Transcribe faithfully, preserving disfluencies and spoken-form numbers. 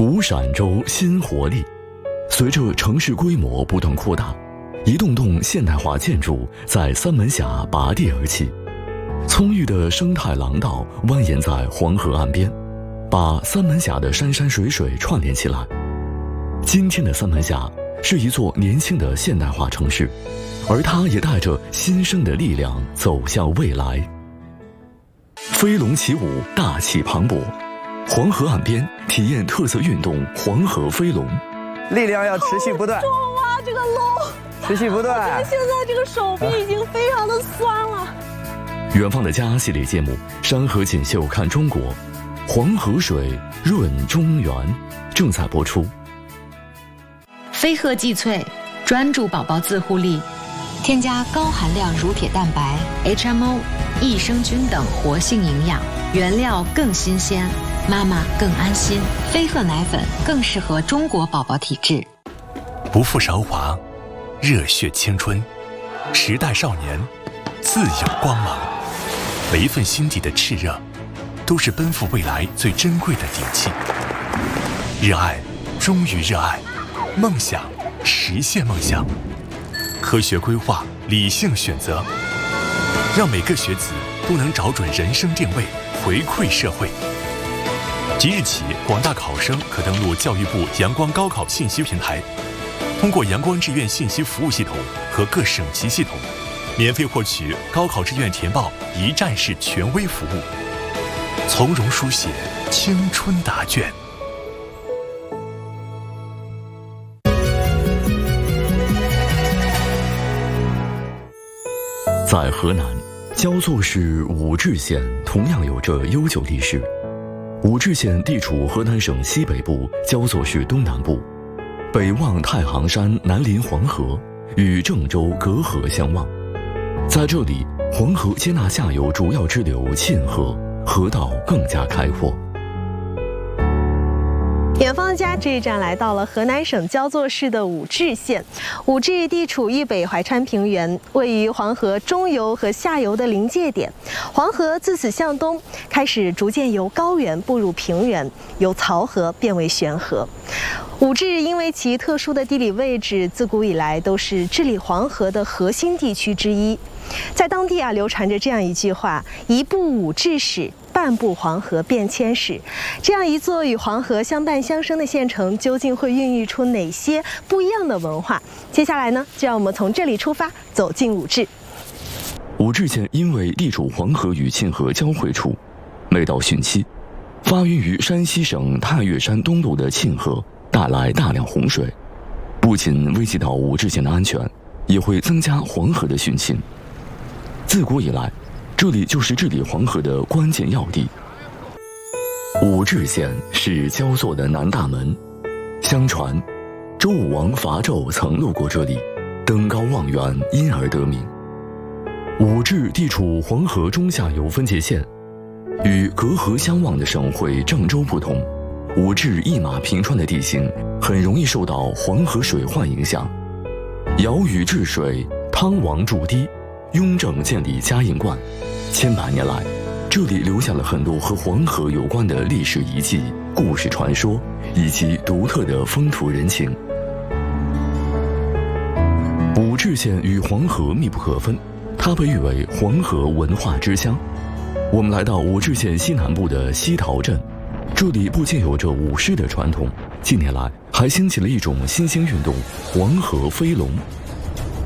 古陕州新活力。随着城市规模不断扩大，一栋栋现代化建筑在三门峡拔地而起，葱郁的生态廊道蜿蜒在黄河岸边，把三门峡的山山水水串联起来。今天的三门峡是一座年轻的现代化城市，而它也带着新生的力量走向未来。飞龙起舞，大气磅礴，黄河岸边体验特色运动黄河飞龙， 力量要持续不断。 重啊，这个龙持续不断。 现在这个手臂已经非常的酸了。 远方的家系列节目《山河锦绣看中国》，黄河水润中原正在播出。 飞鹤济萃，专注宝宝自护力，添加高含量乳铁蛋白、H M O、益生菌等活性营养，原料更新鲜，妈妈更安心。飞鹤奶粉更适合中国宝宝体质。 不负韶华，热血青春，时代少年，自有光芒。每一份心底的炽热，都是奔赴未来最珍贵的底气。热爱，忠于热爱，梦想，实现梦想。科学规划，理性选择，让每个学子都能找准人生定位，回馈社会。即日起，广大考生可登录教育部阳光高考信息平台，通过阳光志愿信息服务系统和各省级系统，免费获取高考志愿填报一站式权威服务，从容书写青春答卷。 在河南，焦作市武陟县同样有着悠久历史。武陟县地处河南省西北部，焦作市东南部，北望太行山，南临黄河，与郑州隔河相望。在这里，黄河接纳下游主要支流沁河，河道更加开阔。 远方家这一站来到了河南省焦作市的武陟县。武陟地处豫北怀川平原，位于黄河中游和下游的临界点。黄河自此向东，开始逐渐由高原步入平原，由漕河变为悬河。武陟因为其特殊的地理位置，自古以来都是治理黄河的核心地区之一。在当地啊，流传着这样一句话：“一部武陟史，半部黄河变迁史。”这样一座与黄河相伴相生的县城，究竟会孕育出哪些不一样的文化？接下来呢，就让我们从这里出发，走进武陟。 武陟县因为地处黄河与沁河交汇处，每到汛期，发源于山西省太岳山东麓的沁河带来大量洪水，不仅危及到武陟县的安全，也会增加黄河的汛情。自古以来，这里就是治理黄河的关键要地。武陟县是焦作的南大门，相传周武王伐纣曾路过这里，登高望远，因而得名。武陟地处黄河中下游分界线，与隔河相望的省会郑州不同，武陟一马平川的地形很容易受到黄河水患影响。尧禹治水，汤王筑堤，雍正建立嘉应观，千百年来，这里留下了很多和黄河有关的历史遗迹、故事传说，以及独特的风土人情。武陟县与黄河密不可分，它被誉为黄河文化之乡。我们来到武陟县西南部的西陶镇，这里不仅有着舞狮的传统，近年来还兴起了一种新兴运动——黄河飞龙。